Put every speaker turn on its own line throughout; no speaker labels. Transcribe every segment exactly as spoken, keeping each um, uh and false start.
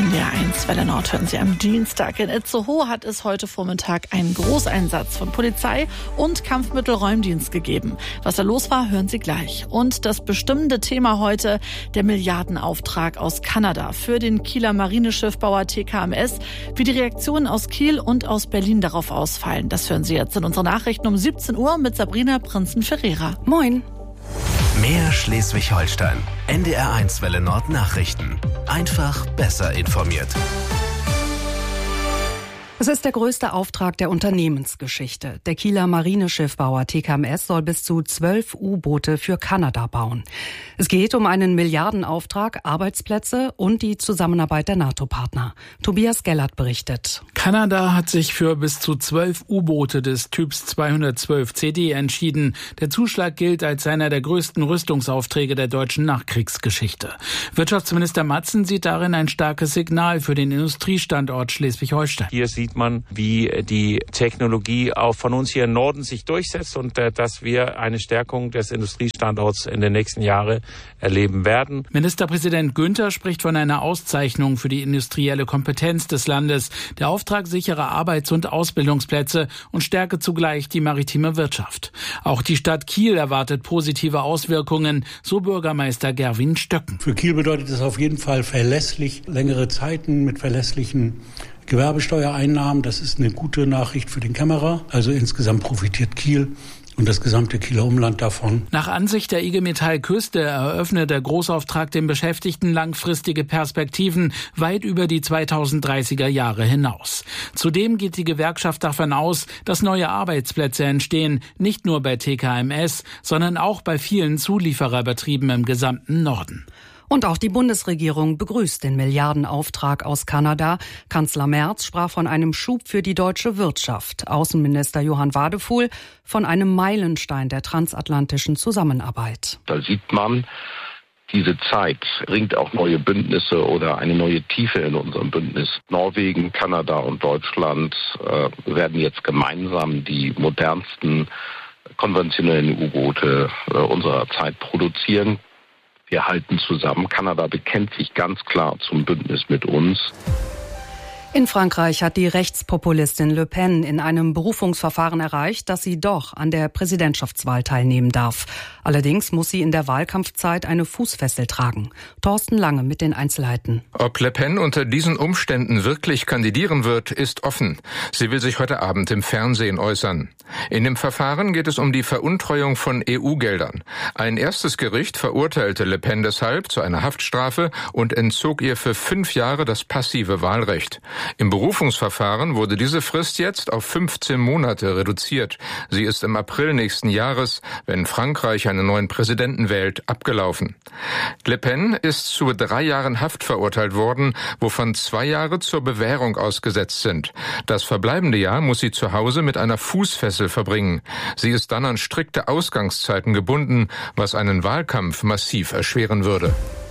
N D R eins Welle Nord hören Sie am Dienstag. In Itzehoe hat es heute Vormittag einen Großeinsatz von Polizei und Kampfmittelräumdienst gegeben. Was da los war, hören Sie gleich. Und das bestimmende Thema heute, der Milliardenauftrag aus Kanada für den Kieler Marineschiffbauer T K M S. Wie die Reaktionen aus Kiel und aus Berlin darauf ausfallen, das hören Sie jetzt in unseren Nachrichten um siebzehn Uhr mit Sabrina Prinzen-Ferreira.
Moin.
Mehr Schleswig-Holstein. N D R eins Welle Nord Nachrichten. Einfach besser informiert.
Es ist der größte Auftrag der Unternehmensgeschichte. Der Kieler Marineschiffbauer T K M S soll bis zu zwölf U-Boote für Kanada bauen. Es geht um einen Milliardenauftrag, Arbeitsplätze und die Zusammenarbeit der NATO-Partner. Tobias Gellert berichtet.
Kanada hat sich für bis zu zwölf U-Boote des Typs zweihundertzwölf C D entschieden. Der Zuschlag gilt als einer der größten Rüstungsaufträge der deutschen Nachkriegsgeschichte. Wirtschaftsminister Matzen sieht darin ein starkes Signal für den Industriestandort Schleswig-Holstein.
Hier sieht man, wie die Technologie auch von uns hier im Norden sich durchsetzt und äh, dass wir eine Stärkung des Industriestandorts in den nächsten Jahren erleben werden.
Ministerpräsident Günther spricht von einer Auszeichnung für die industrielle Kompetenz des Landes. Der Auftrag sichere Arbeits- und Ausbildungsplätze und stärke zugleich die maritime Wirtschaft. Auch die Stadt Kiel erwartet positive Auswirkungen, so Bürgermeister Gerwin Stöcken.
Für Kiel bedeutet es auf jeden Fall verlässlich, längere Zeiten mit verlässlichen Gewerbesteuereinnahmen. Das ist eine gute Nachricht für den Kämmerer. Also insgesamt profitiert Kiel und das gesamte Kieler Umland davon.
Nach Ansicht der I G Metall Küste eröffnet der Großauftrag den Beschäftigten langfristige Perspektiven weit über die zweitausenddreißiger Jahre hinaus. Zudem geht die Gewerkschaft davon aus, dass neue Arbeitsplätze entstehen, nicht nur bei T K M S, sondern auch bei vielen Zuliefererbetrieben im gesamten Norden.
Und auch die Bundesregierung begrüßt den Milliardenauftrag aus Kanada. Kanzler Merz sprach von einem Schub für die deutsche Wirtschaft. Außenminister Johann Wadefuhl von einem Meilenstein der transatlantischen Zusammenarbeit.
Da sieht man, diese Zeit bringt auch neue Bündnisse oder eine neue Tiefe in unserem Bündnis. Norwegen, Kanada und Deutschland äh, werden jetzt gemeinsam die modernsten konventionellen U-Boote äh, unserer Zeit produzieren. Wir halten zusammen. Kanada bekennt sich ganz klar zum Bündnis mit uns.
In Frankreich hat die Rechtspopulistin Le Pen in einem Berufungsverfahren erreicht, dass sie doch an der Präsidentschaftswahl teilnehmen darf. Allerdings muss sie in der Wahlkampfzeit eine Fußfessel tragen. Thorsten Lange mit den Einzelheiten.
Ob Le Pen unter diesen Umständen wirklich kandidieren wird, ist offen. Sie will sich heute Abend im Fernsehen äußern. In dem Verfahren geht es um die Veruntreuung von E U-Geldern. Ein erstes Gericht verurteilte Le Pen deshalb zu einer Haftstrafe und entzog ihr für fünf Jahre das passive Wahlrecht. Im Berufungsverfahren wurde diese Frist jetzt auf fünfzehn Monate reduziert. Sie ist im April nächsten Jahres, wenn Frankreich einen neuen Präsidenten wählt, abgelaufen. Le Pen ist zu drei Jahren Haft verurteilt worden, wovon zwei Jahre zur Bewährung ausgesetzt sind. Das verbleibende Jahr muss sie zu Hause mit einer Fußfessel verbringen. Sie ist dann an strikte Ausgangszeiten gebunden, was einen Wahlkampf massiv erschweren würde.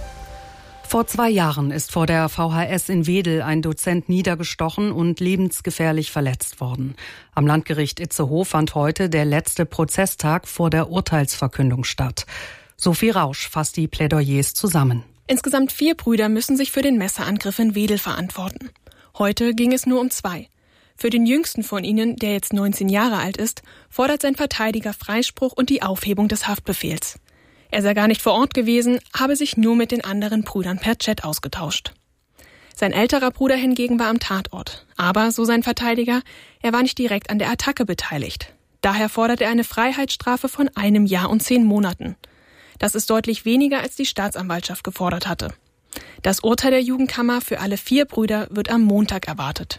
Vor zwei Jahren ist vor der V H S in Wedel ein Dozent niedergestochen und lebensgefährlich verletzt worden. Am Landgericht Itzehoe fand heute der letzte Prozesstag vor der Urteilsverkündung statt. Sophie Rausch fasst die Plädoyers zusammen.
Insgesamt vier Brüder müssen sich für den Messerangriff in Wedel verantworten. Heute ging es nur um zwei. Für den jüngsten von ihnen, der jetzt neunzehn Jahre alt ist, fordert sein Verteidiger Freispruch und die Aufhebung des Haftbefehls. Er sei gar nicht vor Ort gewesen, habe sich nur mit den anderen Brüdern per Chat ausgetauscht. Sein älterer Bruder hingegen war am Tatort. Aber, so sein Verteidiger, er war nicht direkt an der Attacke beteiligt. Daher fordert er eine Freiheitsstrafe von einem Jahr und zehn Monaten. Das ist deutlich weniger, als die Staatsanwaltschaft gefordert hatte. Das Urteil der Jugendkammer für alle vier Brüder wird am Montag erwartet.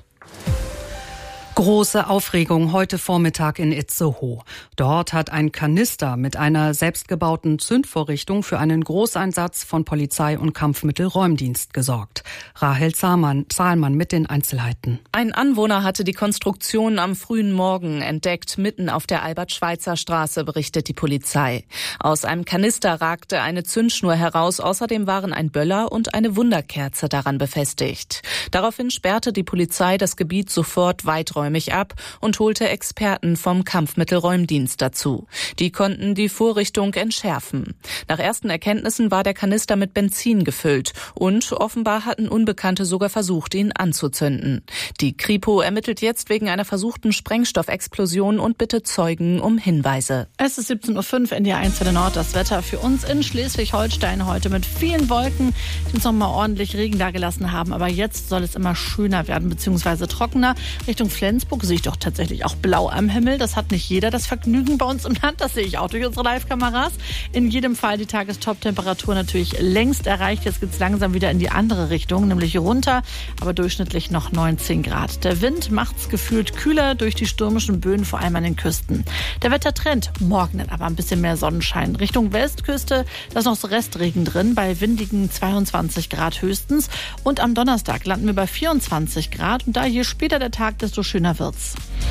Große Aufregung heute Vormittag in Itzehoe. Dort hat ein Kanister mit einer selbstgebauten Zündvorrichtung für einen Großeinsatz von Polizei und Kampfmittelräumdienst gesorgt. Rahel Zahlmann, Zahlmann mit den Einzelheiten.
Ein Anwohner hatte die Konstruktion am frühen Morgen entdeckt, mitten auf der Albert-Schweitzer-Straße, berichtet die Polizei. Aus einem Kanister ragte eine Zündschnur heraus. Außerdem waren ein Böller und eine Wunderkerze daran befestigt. Daraufhin sperrte die Polizei das Gebiet sofort weiträumig weiträumig ab und holte Experten vom Kampfmittelräumdienst dazu. Die konnten die Vorrichtung entschärfen. Nach ersten Erkenntnissen war der Kanister mit Benzin gefüllt und offenbar hatten Unbekannte sogar versucht, ihn anzuzünden. Die Kripo ermittelt jetzt wegen einer versuchten Sprengstoffexplosion und bittet Zeugen um Hinweise.
Es ist siebzehn Uhr fünf, N D R eins für den Nord. Das Wetter für uns in Schleswig-Holstein heute mit vielen Wolken, die uns noch mal ordentlich Regen dagelassen haben. Aber jetzt soll es immer schöner werden, beziehungsweise trockener. Richtung Flensburg sehe ich doch tatsächlich auch blau am Himmel. Das hat nicht jeder, das Vergnügen bei uns im Land. Das sehe ich auch durch unsere Live-Kameras. In jedem Fall die Tagestop-Temperatur natürlich längst erreicht. Jetzt geht es langsam wieder in die andere Richtung, nämlich runter, aber durchschnittlich noch neunzehn Grad. Der Wind macht es gefühlt kühler durch die stürmischen Böen, vor allem an den Küsten. Der Wettertrend, morgen dann aber ein bisschen mehr Sonnenschein. Richtung Westküste, da ist noch so Restregen drin, bei windigen zweiundzwanzig Grad höchstens. Und am Donnerstag landen wir bei vierundzwanzig Grad. Und da je später der Tag, desto schöner wird's.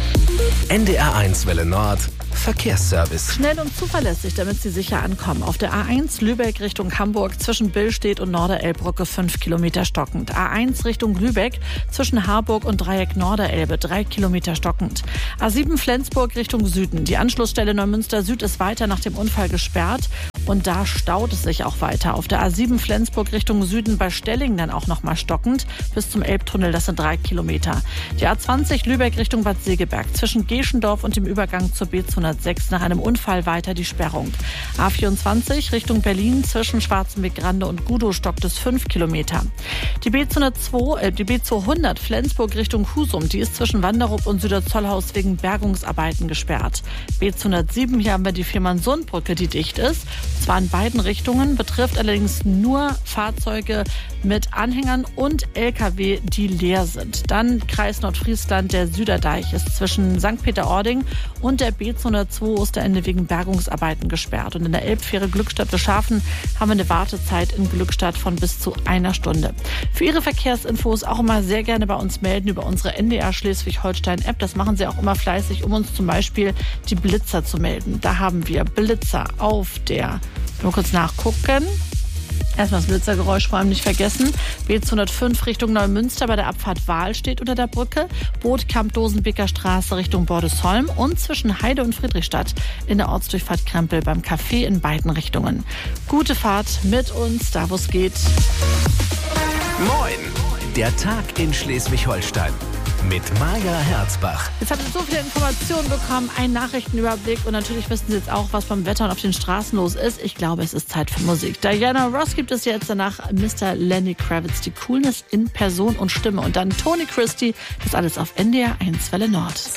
N D R eins Welle Nord Verkehrsservice.
Schnell und zuverlässig, damit Sie sicher ankommen. Auf der A eins Lübeck Richtung Hamburg zwischen Billstedt und Norderelbbrücke fünf Kilometer stockend. A eins Richtung Lübeck zwischen Harburg und Dreieck Norderelbe drei Kilometer stockend. A sieben Flensburg Richtung Süden. Die Anschlussstelle Neumünster Süd ist weiter nach dem Unfall gesperrt. Und da staut es sich auch weiter. Auf der A sieben Flensburg Richtung Süden bei Stelling dann auch nochmal stockend bis zum Elbtunnel, das sind drei Kilometer. Die A zwanzig Lübeck Richtung Bad Segeberg zwischen Geschendorf und dem Übergang zur B zweihundertsechs nach einem Unfall weiter die Sperrung. A vierundzwanzig Richtung Berlin zwischen Schwarzenbeck-Grande und Gudow stockt es fünf Kilometer. Die B zweihundertzwei, äh, die B zweihundert Flensburg Richtung Husum, die ist zwischen Wanderup und Süderzollhaus wegen Bergungsarbeiten gesperrt. B zweihundertsieben, hier haben wir die Viermannsundbrücke, die dicht ist. Zwar in beiden Richtungen, betrifft allerdings nur Fahrzeuge mit Anhängern und L K W, die leer sind. Dann Kreis Nordfriesland, der Süderdeich ist zwischen Sankt Peter-Ording und der B zweihundertzwei Osterende wegen Bergungsarbeiten gesperrt. Und in der Elbfähre Glückstadt-Beschafen haben wir eine Wartezeit in Glückstadt von bis zu einer Stunde. Für Ihre Verkehrsinfos auch immer sehr gerne bei uns melden über unsere N D R Schleswig-Holstein-App. Das machen Sie auch immer fleißig, um uns zum Beispiel die Blitzer zu melden. Da haben wir Blitzer auf der, mal kurz nachgucken, erstmal das Blitzergeräusch vor allem nicht vergessen. B zweihundertfünf Richtung Neumünster bei der Abfahrt Wahl steht unter der Brücke. Bootkamp Dosenbeker Straße Richtung Bordesholm und zwischen Heide und Friedrichstadt in der Ortsdurchfahrt Krempel beim Café in beiden Richtungen. Gute Fahrt mit uns, da wo es geht.
Moin! Der Tag in Schleswig-Holstein. Mit Maja Herzbach.
Jetzt haben Sie so viele Informationen bekommen, einen Nachrichtenüberblick und natürlich wissen Sie jetzt auch, was beim Wetter und auf den Straßen los ist. Ich glaube, es ist Zeit für Musik. Diana Ross gibt es jetzt, danach Mister Lenny Kravitz, die Coolness in Person und Stimme und dann Tony Christie, das alles auf N D R eins Welle Nord.